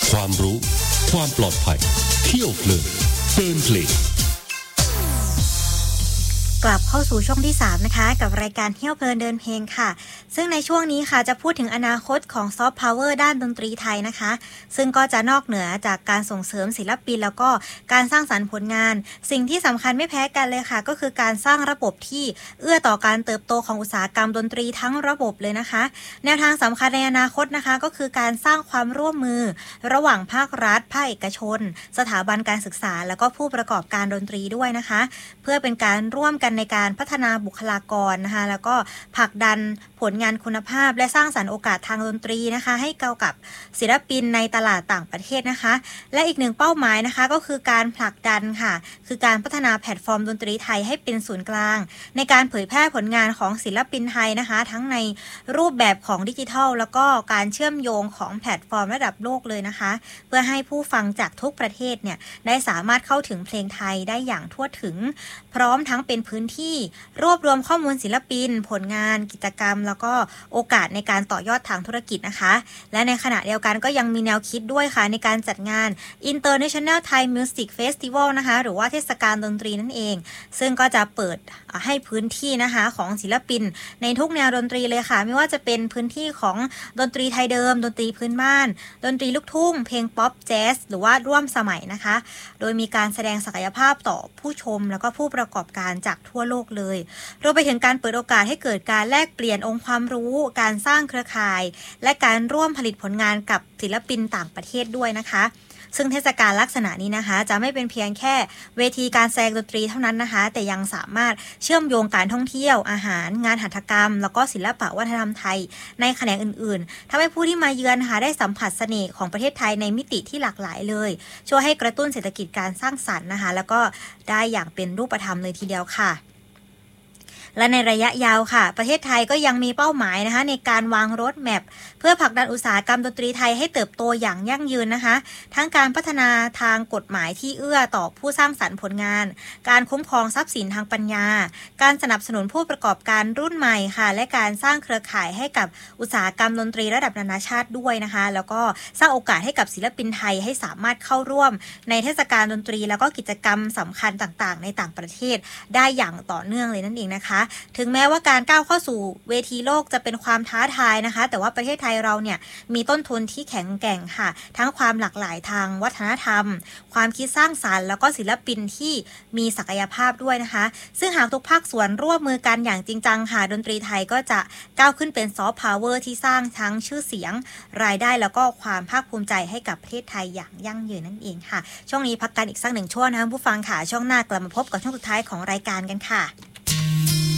ความรู้ความปลอดภัยเที่ยวเพลินเพลินเพลงกลับเข้าสู่ช่วงที่3นะคะกับรายการเที่ยวเพลินเดินเพลงค่ะซึ่งในช่วงนี้ค่ะจะพูดถึงอนาคตของซอฟต์พาวเวอร์ด้านดนตรีไทยนะคะซึ่งก็จะนอกเหนือจากการส่งเสริมศิลปินแล้วก็การสร้างสรรค์ผลงานสิ่งที่สำคัญไม่แพ้กันเลยค่ะก็คือการสร้างระบบที่เอื้อต่อการเติบโตของอุตสาหกรรมดนตรีทั้งระบบเลยนะคะแนวทางสำคัญในอนาคตนะคะก็คือการสร้างความร่วมมือระหว่างภาครัฐภาคเอกชนสถาบันการศึกษาแล้วก็ผู้ประกอบการดนตรีด้วยนะคะเพื่อเป็นการร่วมกันในการพัฒนาบุคลากรนะคะแล้วก็ผลักดันผลงานคุณภาพและสร้างสรรค์โอกาสทางดนตรีนะคะให้เกี่ยวกับศิลปินในตลาดต่างประเทศนะคะและอีกหนึ่งเป้าหมายนะคะก็คือการผลักดันค่ะคือการพัฒนาแพลตฟอร์มดนตรีไทยให้เป็นศูนย์กลางในการเผยแพร่ผลงานของศิลปินไทยนะคะทั้งในรูปแบบของดิจิทัลแล้วก็การเชื่อมโยงของแพลตฟอร์มระดับโลกเลยนะคะเพื่อให้ผู้ฟังจากทุกประเทศเนี่ยได้สามารถเข้าถึงเพลงไทยได้อย่างทั่วถึงพร้อมทั้งเป็นพื้นที่รวบรวมข้อมูลศิลปินผลงานกิจกรรมแล้วก็โอกาสในการต่อยอดทางธุรกิจนะคะและในขณะเดียวกันก็ยังมีแนวคิดด้วยค่ะในการจัดงาน International Thai Music Festival นะคะหรือว่าเทศกาลดนตรีนั่นเองซึ่งก็จะเปิดให้พื้นที่นะคะของศิลปินในทุกแนวดนตรีเลยค่ะไม่ว่าจะเป็นพื้นที่ของดนตรีไทยเดิมดนตรีพื้นบ้านดนตรีลูกทุ่งเพลงป๊อปแจ๊สหรือว่าร่วมสมัยนะคะโดยมีการแสดงศักยภาพต่อผู้ชมแล้วก็ผู้ประกอบการจากทั่วโลกเลยรวมไปถึงการเปิดโอกาสให้เกิดการแลกเปลี่ยนองค์ความรู้การสร้างเครือข่ายและการร่วมผลิตผลงานกับศิลปินต่างประเทศด้วยนะคะซึ่งเทศกาลลักษณะนี้นะคะจะไม่เป็นเพียงแค่เวทีการแสดงดนตรีเท่านั้นนะคะแต่ยังสามารถเชื่อมโยงการท่องเที่ยวอาหารงานหัตถกรรมแล้วก็ศิลปะวัฒนธรรมไทยในแขนงอื่นๆทำให้ผู้ที่มาเยือนนะคะได้สัมผัสเสน่ห์ของประเทศไทยในมิติที่หลากหลายเลยช่วยให้กระตุ้นเศรษฐกิจการสร้างสรรค์นะคะแล้วก็ได้อย่างเป็นรูปธรรมเลยทีเดียวค่ะและในระยะยาวค่ะประเทศไทยก็ยังมีเป้าหมายนะคะในการวางโรดแมพเพื่อผลักดันอุตสาหกรรมดนตรีไทยให้เติบโตอย่างยั่งยืนนะคะทั้งการพัฒนาทางกฎหมายที่เอื้อต่อผู้สร้างสรรค์ผลงานการคุ้มครองทรัพย์สินทางปัญญาการสนับสนุนผู้ประกอบการรุ่นใหม่ค่ะและการสร้างเครือข่ายให้กับอุตสาหกรรมดนตรีระดับนานาชาติด้วยนะคะแล้วก็สร้างโอกาสให้กับศิลปินไทยให้สามารถเข้าร่วมในเทศกาลดนตรีแล้วก็กิจกรรมสำคัญต่างๆในต่างประเทศได้อย่างต่อเนื่องเลยนั่นเองนะคะถึงแม้ว่าการก้าวเข้าสู่เวทีโลกจะเป็นความท้าทายนะคะแต่ว่าประเทศไทยเราเนี่ยมีต้นทุนที่แข็งแกร่งค่ะทั้งความหลากหลายทางวัฒนธรรมความคิดสร้างสรรค์แล้วก็ศิลปินที่มีศักยภาพด้วยนะคะซึ่งหากทุกภาคส่วนร่วมมือกันอย่างจริงจังค่ะดนตรีไทยก็จะก้าวขึ้นเป็นซอฟต์พาวเวอร์ที่สร้างทั้งชื่อเสียงรายได้แล้วก็ความภาคภูมิใจให้กับประเทศไทยอย่างยั่งยืนนั่นเองค่ะช่วงนี้พักกันอีกสักหนึ่งช่วงนะคะผู้ฟังค่ะช่วงหน้ากลับมาพบกับช่วงสุดท้ายของรายการกันค่ะ